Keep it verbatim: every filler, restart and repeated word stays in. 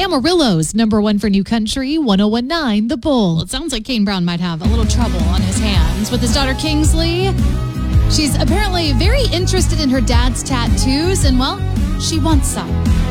Amarillo's number one for new country, one oh one point nine The Bull. Well, it sounds like Kane Brown might have a little trouble on his hands with his daughter Kingsley. She's apparently very interested in her dad's tattoos, and, well, she wants some.